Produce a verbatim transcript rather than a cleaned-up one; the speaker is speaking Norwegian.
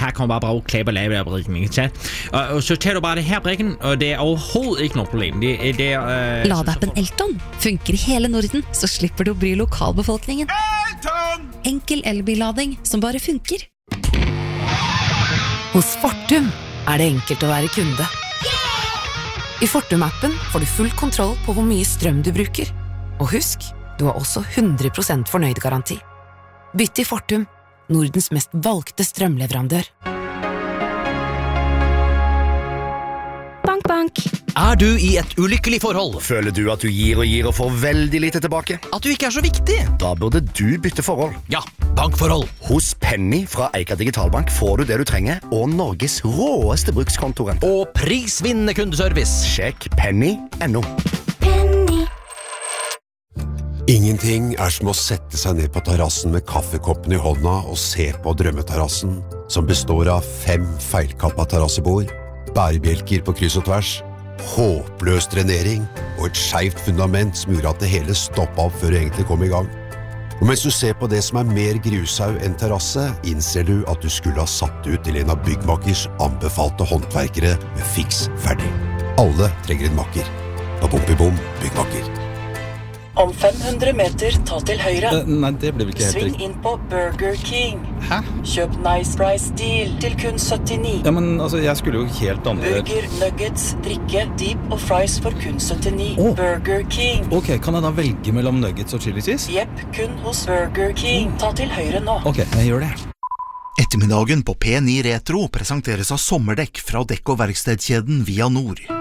her kommer bare bare klæbe og lave af brikken, ikke sant? Og, og så tager du bare det her brikken, og det er overhovedet ikke noe problem. Det, det er, øh, Ladeappen Elton funker i hele Norden, så slipper du å bry lokalbefolkningen. Elton! Enkel elbillading som bare funker. Hos Fortum er det enkelt å være kunde. I Fortum-appen får du full kontroll på hvor mye strøm du bruker. Og husk, du har også hundre prosent fornøyd-garanti. Bytt til Fortum, Nordens mest valgte strømleverandør. Bank, bank. Er du i et ulykkelig forhold? Føler du at du gir og gir og får veldig lite tilbake? At du ikke er så viktig? Da burde du bytte forhold. Ja, bankforhold. Hos Penny fra Eika Digitalbank får du det du trenger, og Norges råeste brukskontorent. Og prisvinnende kundeservice. Sjekk penny punktum no. Ingenting er som å sette seg ned på terrassen med kaffekoppen i hånda og se på drømmeterrassen, som består av fem feilkappa terrassebord, bærebjelker på kryss og tvers, håpløs drenering og et skjevt fundament som gjorde at det hele stoppet opp før det egentlig kom i gang. Og mens du ser på det som er mer grushaug enn terrasse, innser du at du skulle ha satt ut til en av byggmakers anbefalte håndverkere med fiks ferdig. Alle trenger en makker. Og bom i bom, byggmaker. Om fem hundre meter, ta til høyre. Uh, nei, det blir vel ikke helt Sving riktig. inn på Burger King. Hæ? Kjøp Nice Price Deal til kun syttini. Ja, men altså, jeg skulle jo helt andre... Burger, nuggets, drikke, dip og fries for kun syttini. Oh. Burger King. Ok, kan jeg da velge mellom nuggets og chili cheese? Jepp, kun hos Burger King. Ta til høyre nå. Ok, jeg gjør det. Ettermiddagen på P ni Retro presenteres av sommerdekk fra dekk- og verkstedkjeden Via Nord.